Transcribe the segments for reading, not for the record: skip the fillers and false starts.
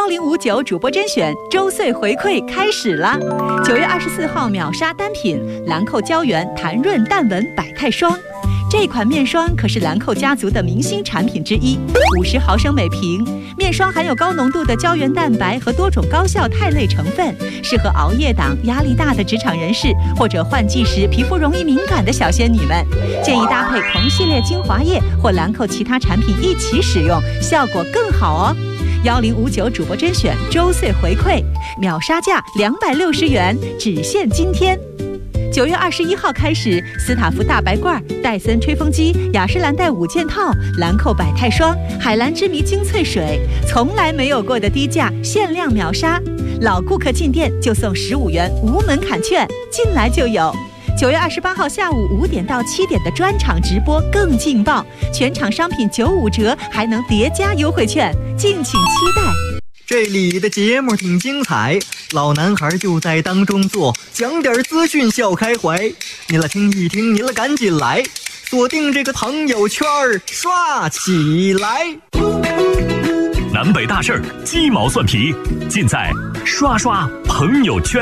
1059主播甄选周岁回馈开始啦！9月24号秒杀单品兰蔻胶原弹润淡纹百泰霜。这款面霜可是兰蔻家族的明星产品之一，50毫升每瓶。面霜含有高浓度的胶原蛋白和多种高效肽类成分，适合熬夜党、压力大的职场人士或者换季时皮肤容易敏感的小仙女们。建议搭配同系列精华液或兰蔻其他产品一起使用，效果更好哦。1059主播甄选周岁回馈，秒杀价260元，只限今天。9月21号开始，斯塔夫大白罐、戴森吹风机、雅诗兰黛5件套、兰蔻百泰霜、海蓝之谜精粹水，从来没有过的低价，限量秒杀。老顾客进店就送15元无门槛券，进来就有。9月28号下午5点到7点的专场直播更劲爆，全场商品95折，还能叠加优惠券，敬请期待。 这里的节目挺精彩，老男孩就在当中坐，讲点资讯笑开怀。你了听一听，你了赶紧来，锁定这个朋友圈刷起来。 南北大事儿，鸡毛蒜皮，尽在刷刷朋友圈。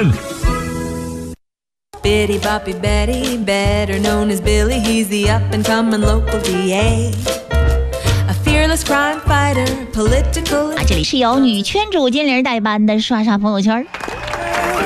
Bitty Boppy Betty, better known as Billy, he's the up-and-coming local DA.A fearless crime fighter, political. 这里是由女圈主金玲代班的刷刷朋友圈。